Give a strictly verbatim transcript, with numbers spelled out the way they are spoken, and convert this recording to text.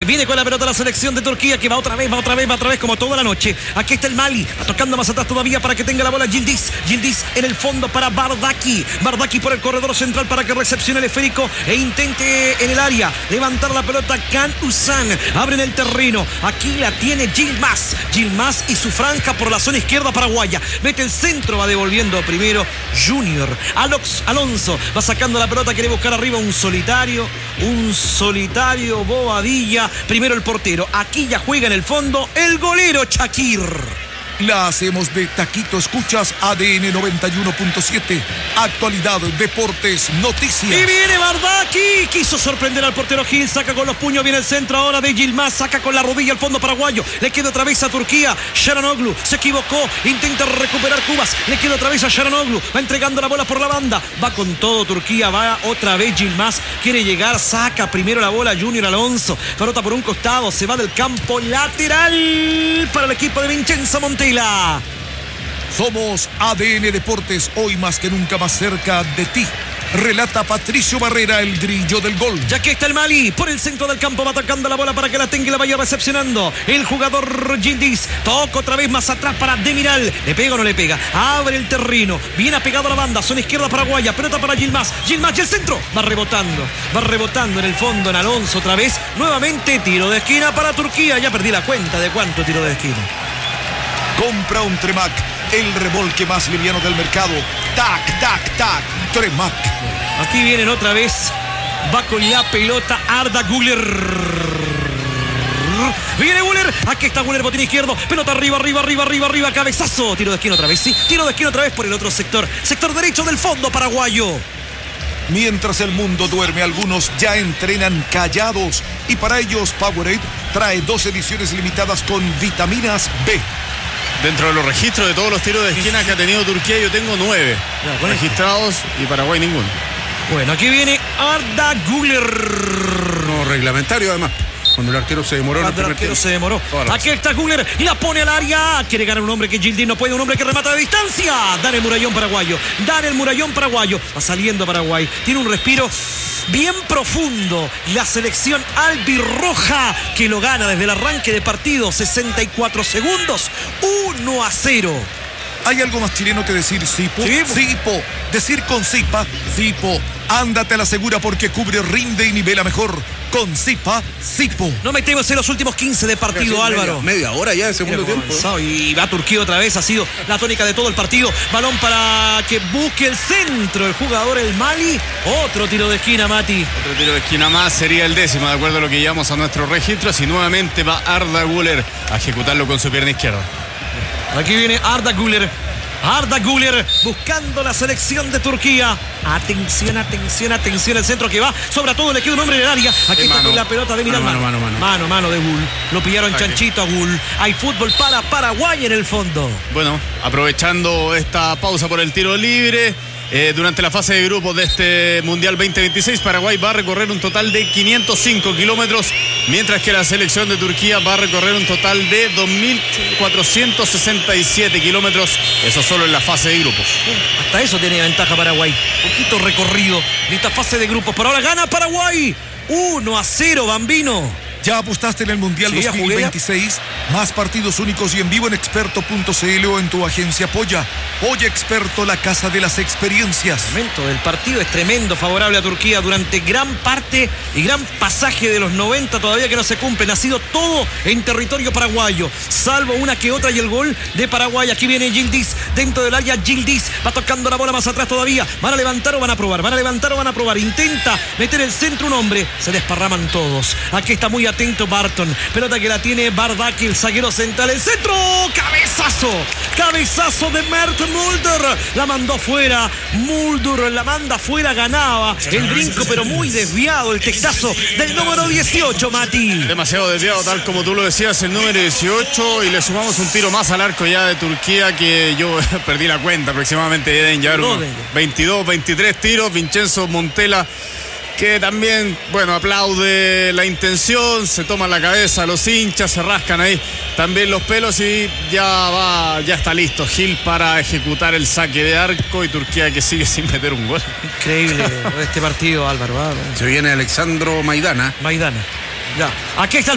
Viene con la pelota la selección de Turquía, que va otra vez, va otra vez, va otra vez, como toda la noche. Aquí está el Mali, va tocando más atrás todavía para que tenga la bola Yildiz. Yildiz en el fondo para Bardaki. Bardaki por el corredor central para que recepcione el esférico e intente en el área levantar la pelota. Can Usan abre en el terreno. Aquí la tiene Yilmaz. Yilmaz y su franja por la zona izquierda paraguaya. Mete el centro, va devolviendo primero Junior. Alox Alonso va sacando la pelota, quiere buscar arriba un solitario. Un solitario Bobadilla. Primero el portero. Aquí ya juega en el fondo el golero Shakir. La hacemos de taquito. Escuchas A D N noventa y uno punto siete. Actualidad, deportes, noticias. Y viene Bardaki. Quiso sorprender al portero Gil. Saca con los puños. Viene el centro ahora de Yilmaz. Saca con la rodilla al fondo paraguayo. Le queda otra vez a Turquía. Sharanoglu se equivocó. Intenta recuperar Cubas. Le queda otra vez a Sharanoglu. Va entregando la bola por la banda. Va con todo Turquía. Va otra vez Yilmaz. Quiere llegar. Saca primero la bola Junior Alonso. Pelota por un costado. Se va del campo lateral para el equipo de Vincenzo Montella. Somos A D N Deportes, hoy más que nunca más cerca de ti. Relata Patricio Barrera, el grillo del gol. Ya que está el Mali, por el centro del campo va atacando la bola para que la tenga y la vaya recepcionando el jugador Yildiz. Toca otra vez más atrás para Demiral. ¿Le pega o no le pega? Abre el terreno, viene apegado a la banda, zona izquierda paraguaya, pelota para Yilmaz. Yilmaz y el centro, va rebotando, va rebotando en el fondo en Alonso otra vez. Nuevamente tiro de esquina para Turquía. Ya perdí la cuenta de cuánto tiro de esquina. Compra un Tremac, el remolque más liviano del mercado. Tac, tac, tac, Tremac. Aquí vienen otra vez. Va con la pelota Arda Güler. Viene Güler. Aquí está Güler, botín izquierdo. Pelota arriba, arriba, arriba, arriba, arriba. Cabezazo. Tiro de esquina otra vez, sí. Tiro de esquina otra vez por el otro sector. Sector derecho del fondo paraguayo. Mientras el mundo duerme, algunos ya entrenan callados. Y para ellos, Powerade trae dos ediciones limitadas con vitaminas B. Dentro de los registros de todos los tiros de esquina que ha tenido Turquía, yo tengo nueve ya, registrados y Paraguay ninguno. Bueno, aquí viene Arda Güler. No, reglamentario además. Cuando el arquero se demoró. Cuando el arquero se demoró. Aquí está Güler y la pone al área. Quiere ganar un hombre que Yildiz no puede, un hombre que remata de distancia. Dan el murallón paraguayo. Dan el murallón paraguayo. Va saliendo Paraguay. Tiene un respiro bien profundo. La selección albirroja que lo gana desde el arranque de partido. sesenta y cuatro segundos. uno a cero. ¿Hay algo más chileno que decir Sipo? Sipo. Sipo. Decir con Sipa, Sipo. Ándate a la segura porque cubre, rinde y nivela mejor. Con Sipa, Sipo. No metemos en los últimos quince de partido, Álvaro. Media, media hora ya de segundo tiempo. Avanzado, y va Turquía otra vez. Ha sido la tónica de todo el partido. Balón para que busque el centro. El jugador, el Mali. Otro tiro de esquina, Mati. Otro tiro de esquina más, sería el décimo, de acuerdo a lo que llevamos a nuestros registros. Y nuevamente va Arda Güler a ejecutarlo con su pierna izquierda. Aquí viene Arda Güler. Arda Güler buscando la selección de Turquía. Atención, atención, atención. El centro que va. Sobre todo le queda un hombre en el área. Aquí está con la pelota de Miral. Mano, mano, mano. Mano, mano de Bull. Lo pillaron Aquí. chanchito a Bull. Hay fútbol para Paraguay en el fondo. Bueno, aprovechando esta pausa por el tiro libre. Eh, durante la fase de grupos de este Mundial veinte veintiséis, Paraguay va a recorrer un total de quinientos cinco kilómetros, mientras que la selección de Turquía va a recorrer un total de dos mil cuatrocientos sesenta y siete kilómetros, eso solo en la fase de grupos. Hasta eso tiene ventaja Paraguay. Poquito recorrido en esta fase de grupos. Por ahora gana Paraguay. uno a cero, Bambino. ¿Ya apostaste en el Mundial Sí, dos mil veintiséis? Más partidos únicos y en vivo en experto punto c l o en tu agencia Polla. Polla Experto, la casa de las experiencias. El momento del partido es tremendo, favorable a Turquía durante gran parte y gran pasaje de los noventa todavía que no se cumplen. Ha sido todo en territorio paraguayo, salvo una que otra y el gol de Paraguay. Aquí viene Yildiz dentro del área. Yildiz va tocando la bola más atrás todavía. ¿Van a levantar o van a probar? ¿Van a levantar o van a probar? Intenta meter el centro un hombre. Se desparraman todos. Aquí está muy atento Barton. Pelota que la tiene Bardaki, el zaguero central. El centro. Cabezazo. Cabezazo de Mert Mulder. La mandó fuera. Mulder la manda fuera. Ganaba el brinco, pero muy desviado el testazo del número dieciocho, Mati. Demasiado desviado, tal como tú lo decías, el número dieciocho. Y le sumamos un tiro más al arco ya de Turquía, que yo perdí la cuenta. Aproximadamente deben llevar unos veintidós, veintitrés tiros. Vincenzo Montella, que también, bueno, aplaude la intención, se toman la cabeza los hinchas, se rascan ahí también los pelos y ya va, ya está listo Gil para ejecutar el saque de arco, y Turquía que sigue sin meter un gol. Increíble este partido, Álvaro. Se viene Alexandro Maidana. Maidana. Ya. Aquí está el